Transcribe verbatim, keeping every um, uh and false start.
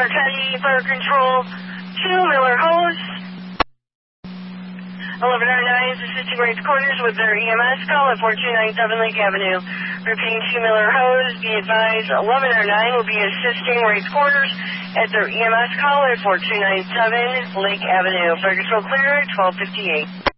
Arcady Fire Control to Miller Hose. eleven oh nine is assisting Wright's Corners with their E M S call at four two nine seven Lake Avenue. Repeating to Miller Hose, be advised eleven oh nine will be assisting Wright's Corners at their E M S call at four two nine seven Lake Avenue. Fire Control clear at twelve fifty-eight.